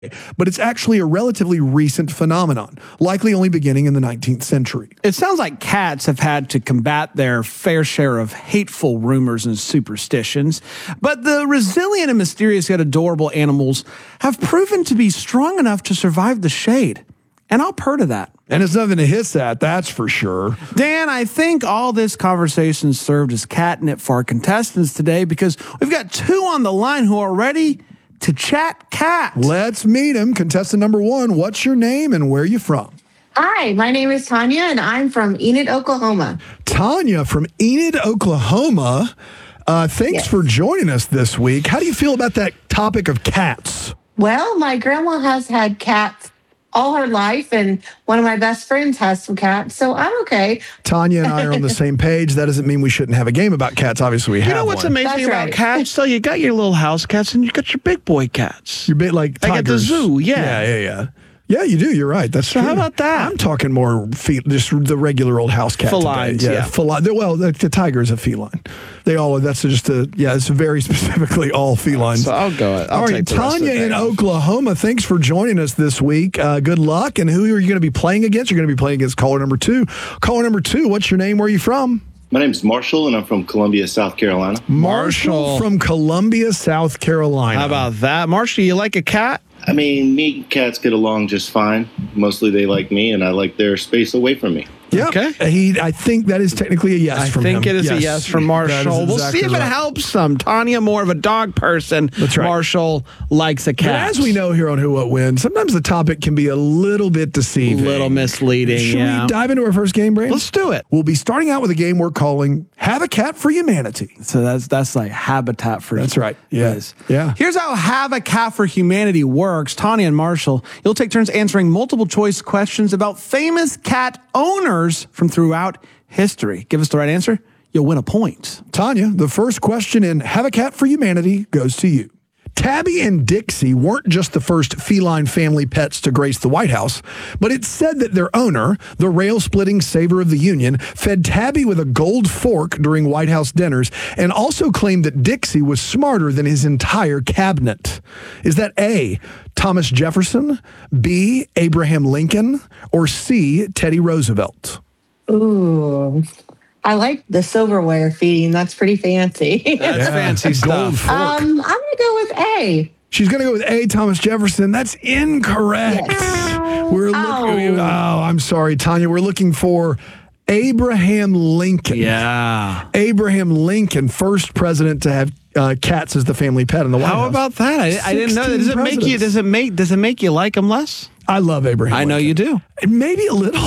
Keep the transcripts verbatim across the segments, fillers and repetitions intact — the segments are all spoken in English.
but it's actually a relatively recent phenomenon, likely only beginning in the nineteenth century. It sounds like cats have had to combat their fair share of hateful rumors and superstitions, but the resilient and mysterious yet adorable animals have proven to be strong enough to survive the shade. And I'll purr to that. And it's nothing to hiss at, that's for sure. Dan, I think all this conversation served as catnip for our contestants today because we've got two on the line who are ready to chat cat. Let's meet him. Contestant number one, what's your name and where are you from? Hi, my name is Tanya, and I'm from Enid, Oklahoma. Tanya from Enid, Oklahoma. Uh, thanks Yes. for joining us this week. How do you feel about that topic of cats? Well, my grandma has had cats all her life, and one of my best friends has some cats, so I'm okay. Tanya and I are on the same page. That doesn't mean we shouldn't have a game about cats. Obviously, we have You know what's one. amazing That's about right. cats, though? You got your little house cats and you got your big boy cats. You're a bit like Like at the tigers. zoo, yeah. Yeah, yeah, yeah. Yeah, you do. You're right. That's So true. how about that? I'm talking more fe- just the regular old house cat. Felines, today. yeah. feline. Well, the, the tiger is a feline. They all. That's just a. Yeah, it's very specifically all felines. So I'll go. I'll all right, take the rest of the Tanya day in off. Oklahoma. Thanks for joining us this week. Uh, good luck. And who are you going to be playing against? You're going to be playing against caller number two. Caller number two. What's your name? Where are you from? My name's Marshall, and I'm from Columbia, South Carolina. Marshall. from Columbia, South Carolina. How about that? Marshall, you like a cat? I mean, me and cats get along just fine. Mostly they like me, and I like their space away from me. Yep. Okay. He, I think that is technically a yes I from think him. it is a yes from That is Marshall. We'll exactly see if it right. helps some. Tanya, more of a dog person. That's right. Marshall likes a But cat. as we know here on Who What When, sometimes the topic can be a little bit a deceiving. little misleading. Should yeah. we dive into our first game, Brandon? Let's do it. We'll be starting out with a game we're calling Have a Cat for Humanity. So that's that's like habitat for. That's right. Yeah. Yes. Yeah. Here's how Have a Cat for Humanity works. Tanya and Marshall, you'll take turns answering multiple choice questions about famous cat owners from throughout history. Give us the right answer, you'll win a point. Tanya, the first question in Have a Cat for Humanity goes to you. Tabby and Dixie weren't just the first feline family pets to grace the White House, but it's said that their owner, the rail-splitting saver of the Union, fed Tabby with a gold fork during White House dinners and also claimed that Dixie was smarter than his entire cabinet. Is that A, Thomas Jefferson, B, Abraham Lincoln, or C, Teddy Roosevelt? Ooh, I like the silverware feeding. That's pretty fancy. That's fancy Gold stuff. fork. um, I'm gonna go with A. She's going to go with A, Thomas Jefferson. That's incorrect. Yes. We're looking. Oh. I'm sorry, Tanya. We're looking for Abraham Lincoln. Yeah. Abraham Lincoln, first president to have uh, cats as the family pet in the White How House. about that? I, I didn't know that. Does it make you? presidents. Does it make? Does it make you like him less? I love Abraham. I know you Lincoln. do. Maybe a little.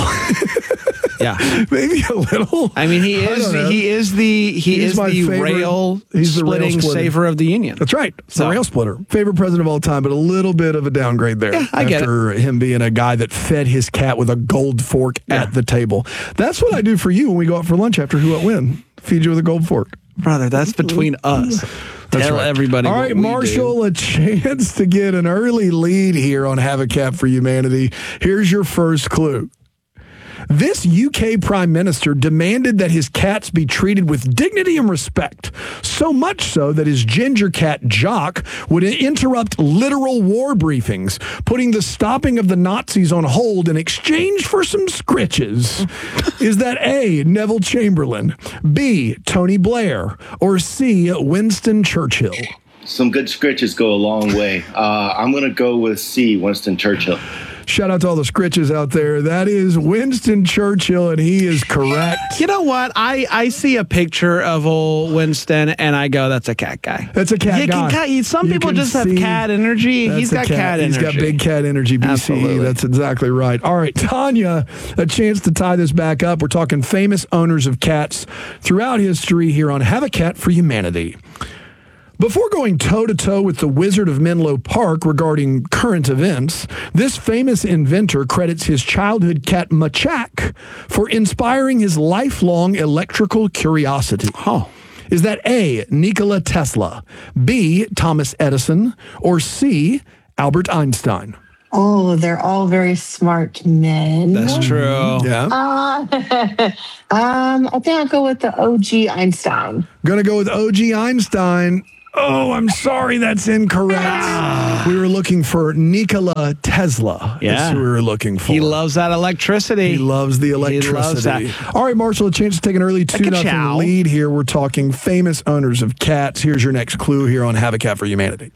Yeah. Maybe a little. I mean, he I is. don't know. He is the. He He's is my the favorite- rail he's the rail splitting splitter. saver of the Union. That's right. So- The rail splitter. Favorite president of all time, but a little bit of a downgrade there. Yeah, I get after him being a guy that fed his cat with a gold fork Yeah. at the table. That's what I do for you when we go out for lunch after Who What When. Feed you with a gold fork. Brother, that's between us. That's Tell right. everybody. All what right, we Marshall, do. a chance to get an early lead here on Have a Cat for Humanity. Here's your first clue. This U K Prime Minister demanded that his cats be treated with dignity and respect, so much so that his ginger cat, Jock, would interrupt literal war briefings, putting the stopping of the Nazis on hold in exchange for some scritches. Is that A, Neville Chamberlain, B, Tony Blair, or C, Winston Churchill? Some good scritches go a long way. Uh, I'm going to go with C, Winston Churchill. Shout out to all the scritches out there. That is Winston Churchill, and he is correct. You know what? I, I see a picture of old Winston, and I go, "That's a cat guy." That's a cat You guy. can cat- some You people can just have see cat energy. that's He's a got cat, He's energy. got big cat energy, B C E. Absolutely. That's exactly right. All right, Tanya, a chance to tie this back up. We're talking famous owners of cats throughout history here on Have a Cat for Humanity. Before going toe-to-toe with the Wizard of Menlo Park regarding current events, this famous inventor credits his childhood cat Machak for inspiring his lifelong electrical curiosity. Oh. Is that A, Nikola Tesla, B, Thomas Edison, or C, Albert Einstein? Oh, they're all very smart men. That's true. Yeah. Uh, um, I think I'll go with the O G Einstein. Gonna go with O G Einstein. Oh, I'm sorry. That's incorrect. We were looking for Nikola Tesla. Yeah. That's who we were looking for. He loves that electricity. He loves the electricity. He loves that. All right, Marshall, a chance to take an early two nothing Ka-chow. lead here. We're talking famous owners of cats. Here's your next clue here on Have a Cat for Humanity.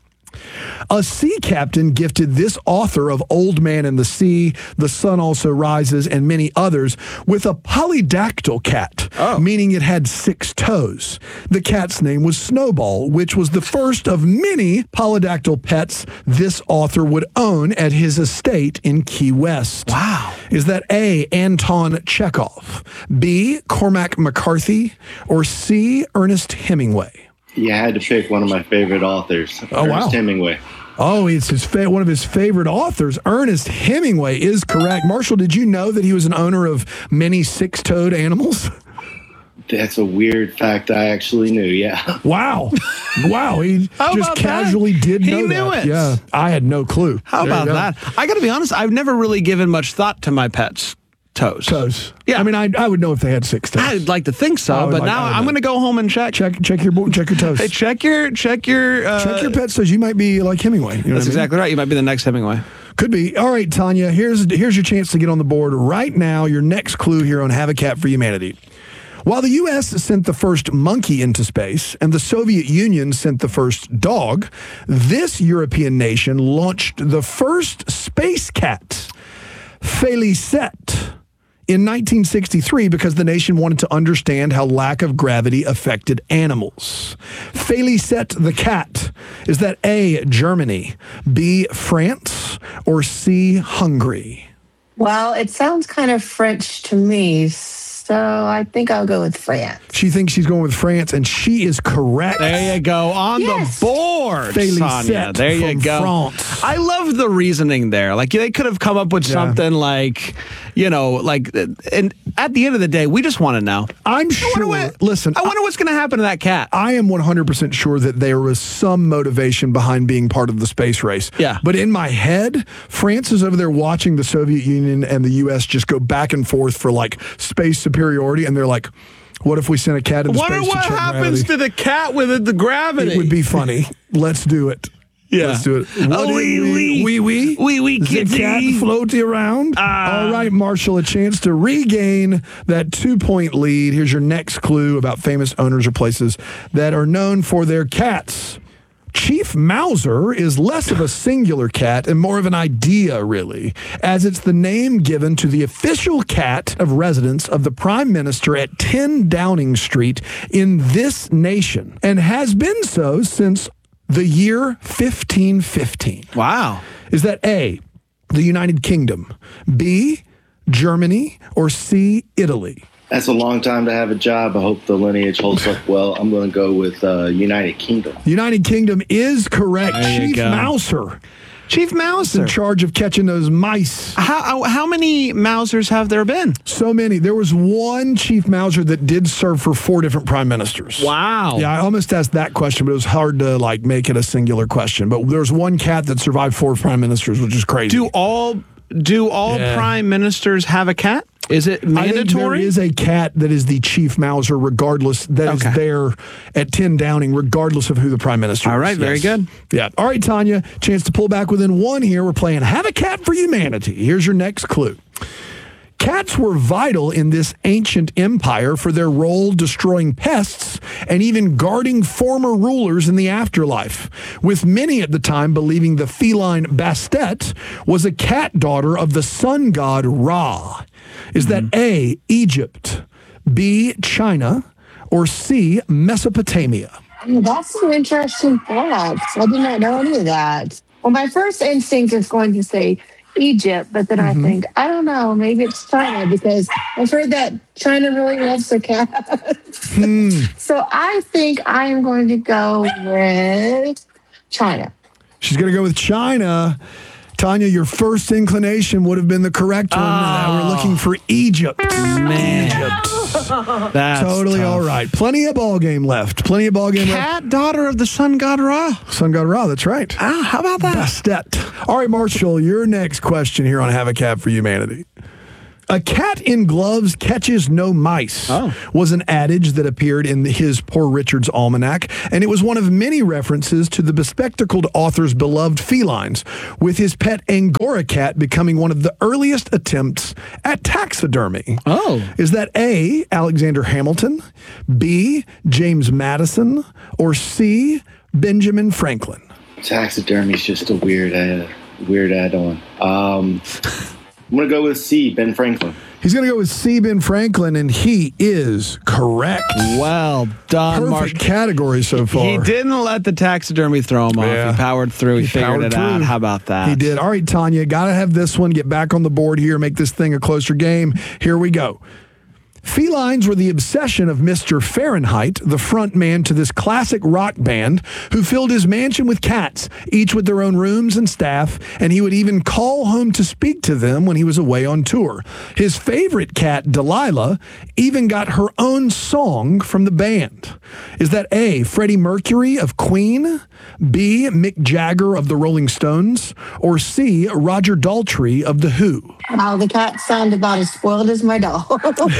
A sea captain gifted this author of Old Man and the Sea, The Sun Also Rises, and many others with a polydactyl cat, Oh. meaning it had six toes. The cat's name was Snowball, which was the first of many polydactyl pets this author would own at his estate in Key West. Wow. Is that A, Anton Chekhov, B, Cormac McCarthy, or C, Ernest Hemingway? You had to pick one of my favorite authors, Oh, Ernest wow. Hemingway. Oh, it's his fa- one of his favorite authors. Ernest Hemingway is correct. Marshall, did you know that he was an owner of many six-toed animals? That's a weird fact I actually knew, yeah. Wow. Wow. He How just about casually that? did He know knew that. it. Yeah. I had no clue. How There you about go. that? I got to be honest, I've never really given much thought to my pets' toes. Toes. Yeah. I mean, I, I would know if they had six toes. I'd like to think I so, would but like- now I would I'm know. going to go home and check. check check your bo- check your toes. Hey, check your check your. Uh, check your pet's toes. You might be like Hemingway. You know That's what I mean? exactly right. You might be the next Hemingway. Could be. All right, Tanya, here's here's your chance to get on the board right now. Your next clue here on Have a Cat for Humanity. While the U S sent the first monkey into space and the Soviet Union sent the first dog, this European nation launched the first space cat, Félicette, in nineteen sixty-three because the nation wanted to understand how lack of gravity affected animals. Félicette the cat. Is that A, Germany, B, France, or C, Hungary? Well, it sounds kind of French to me, so I think I'll go with France. She thinks she's going with France, and she is correct. There you go. On Yes. the board, Félicette Sonia. There you from go. France. I love the reasoning there. Like, they could have come up with Yeah. something like, you know, like, and at the end of the day, we just want to know. I'm I sure. wonder what, Listen, I wonder what's going to happen to that cat. I am one hundred percent sure that there was some motivation behind being part of the space race. Yeah. But in my head, France is over there watching the Soviet Union and the U S just go back and forth for like space superiority. And they're like, what if we sent a cat into Wonder space what to check happens gravity? to the cat with the gravity. It would be funny. Let's do it. Yeah. Let's do it. Oh, What wee, did wee. Wee wee. Wee, wee, The kitty. cat floaty around. Ah. All right, Marshall, a chance to regain that two-point lead. Here's your next clue about famous owners or places that are known for their cats. Chief Mauser is less of a singular cat and more of an idea, really, as it's the name given to the official cat of residence of the Prime Minister at ten Downing Street in this nation, and has been so since the year fifteen fifteen. Wow. Is that A, the United Kingdom, B, Germany, or C, Italy? That's a long time to have a job. I hope the lineage holds up well. I'm going to go with uh, United Kingdom. United Kingdom is correct. There you Chief go. Mauser Chief is in Mauser. charge of catching those mice. How, how many Mausers have there been? So many. There was one Chief Mauser that did serve for four different prime ministers. Wow. Yeah, I almost asked that question, but it was hard to like make it a singular question. But there's one cat that survived four prime ministers, which is crazy. Do all do all Yeah. prime ministers have a cat? Is it I think there mandatory? is a cat that is the Chief Mauser, regardless, that is Okay. there at ten Downing, regardless of who the Prime Minister is. All right, very good. Yeah. All right, Tanya, chance to pull back within one here. We're playing Have a Cat for Humanity. Here's your next clue. Cats were vital in this ancient empire for their role destroying pests and even guarding former rulers in the afterlife, with many at the time believing the feline Bastet was a cat daughter of the sun god Ra. Is that A, Egypt, B, China, or C, Mesopotamia? Oh, that's some interesting facts. I did not know any of that. Well, my first instinct is going to say Egypt, but then Mm-hmm. I think, I don't know, maybe it's China because I've heard that China really loves their cats. Hmm. So I think I am going to go with China. She's going to go with China. Tanya, your first inclination would have been the correct one. Uh, we're looking for Egypt. Man. Egypt. That's Totally tough. all right. Plenty of ball game left. Plenty of ball game left. Cat daughter of the sun god Ra. Sun God Ra, that's right. Ah, how about that? Bastet. All right, Marshall, your next question here on Have a Cat for Humanity. A cat in gloves catches no mice Oh. was an adage that appeared in his Poor Richard's Almanac, and it was one of many references to the bespectacled author's beloved felines, with his pet Angora cat becoming one of the earliest attempts at taxidermy. Oh. Is that A, Alexander Hamilton, B, James Madison, or C, Benjamin Franklin? Taxidermy is just a weird, uh, weird add-on. Um, I'm gonna go with C, Ben Franklin. He's going to go with C, Ben Franklin, and he is correct. Well done, Perfect Marshall. category so far. He didn't let the taxidermy throw him off. Yeah. He powered through. He, He figured powered it out. through. How about that? He did. All right, Tanya, got to have this one. Get back on the board here. Make this thing a closer game. Here we go. Felines were the obsession of Mister Fahrenheit, the front man to this classic rock band, who filled his mansion with cats, each with their own rooms and staff, and he would even call home to speak to them when he was away on tour. His favorite cat, Delilah, even got her own song from the band. Is that A, Freddie Mercury of Queen, B, Mick Jagger of the Rolling Stones, or C, Roger Daltrey of The Who? Wow, the cat sound about as spoiled as my dog.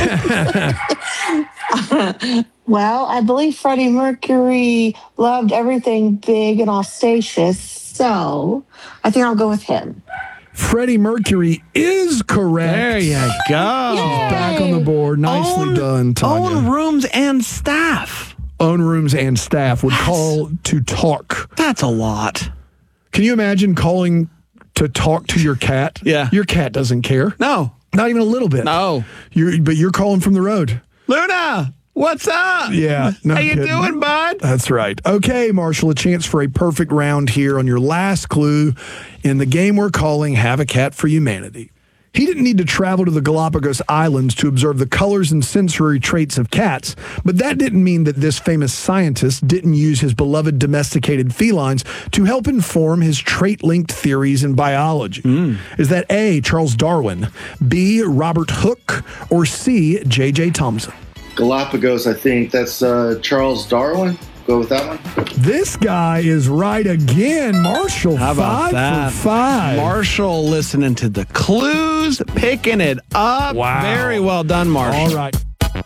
Well, I believe Freddie Mercury loved everything big and ostentatious, so I think I'll go with him. Freddie Mercury is correct. There you go. Back on the board. Nicely Own- done, Tanya. Own rooms and staff. Own rooms and staff would call to talk. That's a lot. Can you imagine calling to talk to your cat? Yeah. Your cat doesn't care. No. Not even a little bit. No. You're, but you're calling from the road. Luna, what's up? Yeah. No How you kidding. doing, bud? That's right. Okay, Marshall, a chance for a perfect round here on your last clue in the game we're calling Have a Cat for Humanity. He didn't need to travel to the Galapagos Islands to observe the colors and sensory traits of cats, but that didn't mean that this famous scientist didn't use his beloved domesticated felines to help inform his trait-linked theories in biology. Mm. Is that A, Charles Darwin, B, Robert Hooke, or C, J J Thomson? Galapagos, I think that's uh, Charles Darwin. Go with that one. This guy is right again. Marshall, How about five that? for five. Marshall listening to the clues, picking it up. Wow. Very well done, Marshall. All right.